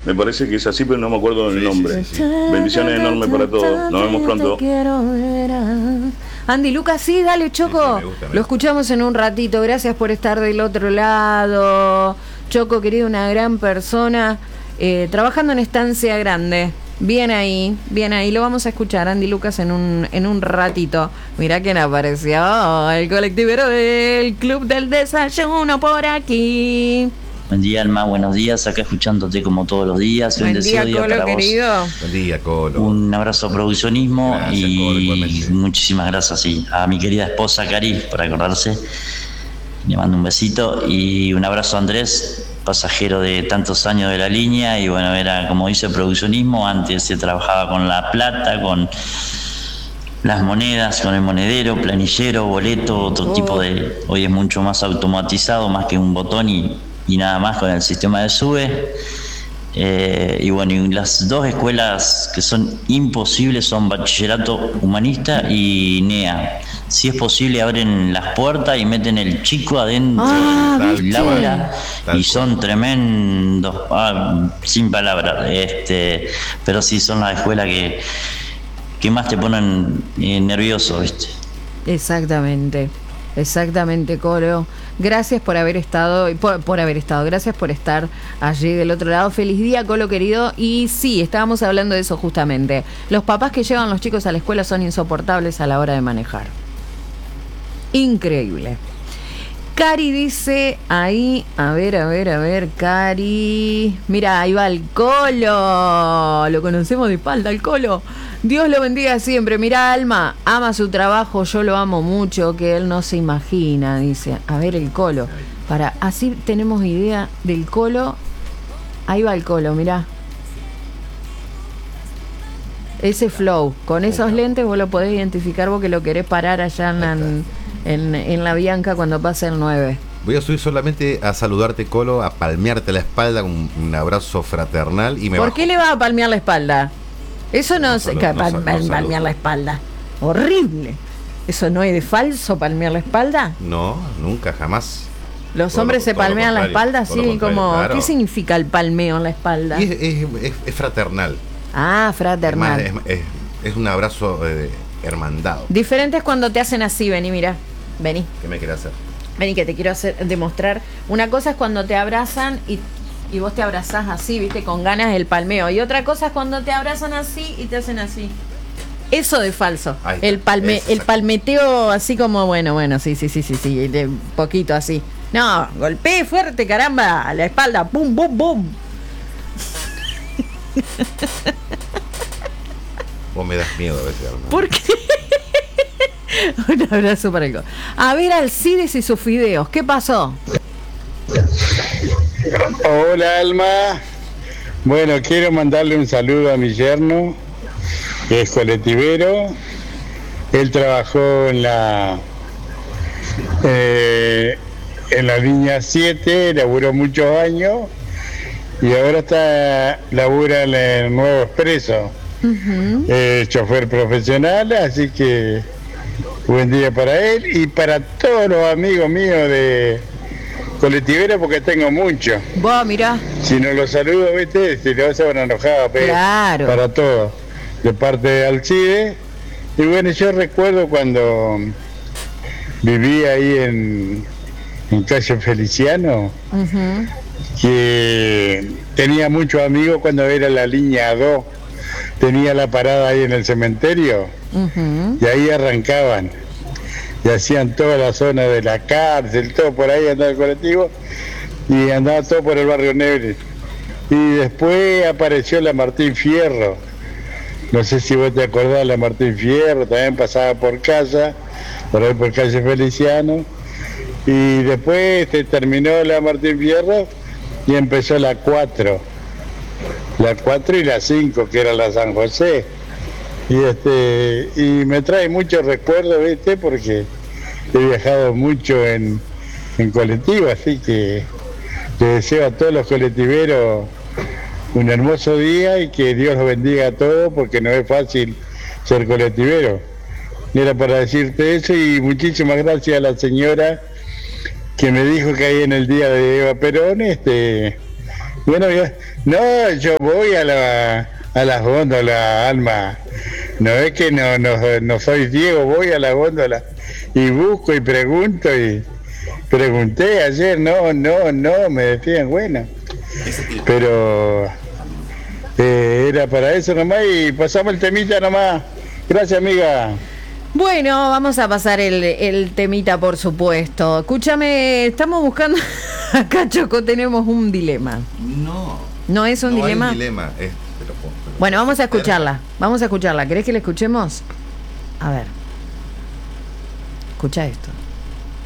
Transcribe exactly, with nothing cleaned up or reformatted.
Me parece que es así, pero no me acuerdo del Sí, nombre. sí, sí, sí. Bendiciones enormes para todos. Nos vemos pronto. Andy Lucas, sí, dale, Choco. Sí, sí, me gusta, me Lo gusta. escuchamos en un ratito. Gracias por estar del otro lado. Choco, querido, una gran persona. Eh, trabajando en Estancia Grande. Bien ahí, bien ahí. Lo vamos a escuchar, Andy Lucas, en un, en un ratito. Mirá quién apareció. El colectivero del Club del Desayuno por aquí. Buen día, Alma, buenos días. Acá escuchándote como todos los días. Buen día, Bendecido Colo, para vos. querido. Buen día, Colo. Un abrazo a Produccionismo. Gracias, Colo, y igualmente. muchísimas gracias sí, a mi querida esposa Cari por acordarse. Le mando un besito y un abrazo a Andrés, pasajero de tantos años de la línea. Y bueno, era como dice Produccionismo, antes se trabajaba con la plata, con las monedas, con el monedero, planillero, boleto, otro Oh. tipo de... Hoy es mucho más automatizado, más que un botón y, y nada más con el sistema de SUBE. Eh, y bueno, y las dos escuelas que son imposibles son Bachillerato Humanista y N E A. Si es posible, abren las puertas y meten el chico adentro Ah, del ¿viste? aula Tal y son tremendos, ah, sin palabras. Este, pero sí son las escuelas que, que más te ponen eh, nervioso, ¿viste? Exactamente, exactamente, Colo. Gracias por haber estado, por, por haber estado, gracias por estar allí del otro lado. Feliz día, Colo querido. Y sí, estábamos hablando de eso justamente. Los papás que llevan los chicos a la escuela son insoportables a la hora de manejar. Increíble. Cari dice ahí, a ver, a ver, a ver, Cari. Mira, ahí va el Colo. Lo conocemos de espalda, el Colo. Dios lo bendiga siempre. Mira, Alma, ama su trabajo, yo lo amo mucho, que él no se imagina, dice. A ver, el Colo. Para, así tenemos idea del Colo. Ahí va el Colo, mirá. Ese flow. Con esos lentes vos lo podés identificar, vos que lo querés parar allá en, en, en la Bianca cuando pase el nueve. Voy a subir solamente a saludarte, Colo, a palmearte la espalda con un, un abrazo fraternal y me ¿Por bajo. qué le va a palmear la espalda? Eso no, No es saludo, que no pal- saludo, pal- no saludo. palmear la espalda. Horrible. ¿Eso no es de falso, palmear la espalda? No, nunca, jamás. Los Todo hombres lo- se todo lo palmean la contrario, espalda todo lo así contrario, como... claro. ¿Qué significa el palmeo en la espalda? Y es, es- es- es fraternal. Ah, Es, más, fraternal. es, es- es un abrazo eh, hermandado. Diferente es cuando te hacen así, vení, mira. Vení. ¿Qué me quiere hacer? Vení, que te quiero hacer demostrar. Una cosa es cuando te abrazan y, y vos te abrazás así, viste, con ganas el palmeo. Y otra cosa es cuando te abrazan así y te hacen así. Eso de falso. Ahí está. El palme, Eso, el exacto. palmeteo así como, bueno, bueno, sí, sí, sí, sí, sí, de poquito así. No, golpee fuerte, caramba, a la espalda, pum, pum, pum. Vos me das miedo a veces, hermano. ¿Por qué? Un abrazo para el co- A ver, Alcides y sus fideos, ¿qué pasó? Hola Alma, bueno, quiero mandarle un saludo a mi yerno, que es colectivero. Él trabajó en la eh, en la línea siete, laburó muchos años y ahora está labura en el Nuevo Expreso. Es chofer profesional, así que buen día para él y para todos los amigos míos de colectiveros, porque tengo muchos. Vos, mirá. Si no los saludo, viste, si no se van a enojar, pero Claro. para todos, de parte de Alcide. Y bueno, yo recuerdo cuando vivía ahí en, en calle Feliciano, Ujú. que tenía muchos amigos cuando era la línea dos, tenía la parada ahí en el cementerio, Ujú. y ahí arrancaban, y hacían toda la zona de la cárcel, todo por ahí andaba el colectivo, y andaba todo por el barrio Negre. Y después apareció la Martín Fierro, no sé si vos te acordás, la Martín Fierro también pasaba por casa, por ahí por calle Feliciano, y después se terminó la Martín Fierro y empezó la cuatro, la cuatro y la cinco, que era la San José. Y este y me trae muchos recuerdos, ¿viste? Porque he viajado mucho en, en colectivo, así que le deseo a todos los colectiveros un hermoso día y que Dios los bendiga a todos, porque no es fácil ser colectivero. Era para decirte eso, y muchísimas gracias a la señora que me dijo que ahí en el día de Eva Perón este, Bueno, yo, no, yo voy a la a las góndolas, Alma. No es que no, no, no soy ciego, voy a la góndola y busco y pregunto y pregunté ayer, no, no, no, me decían, bueno, pero eh, era para eso nomás y pasamos el temita nomás. Gracias, amiga. Bueno, vamos a pasar el, el temita, por supuesto. Escúchame, estamos buscando... Acá, Choco, tenemos un dilema. No. ¿No es un no dilema? Hay un dilema. Es, pero, pero, Bueno, vamos a escucharla. Vamos a escucharla. ¿Querés que la escuchemos? A ver. Escucha esto.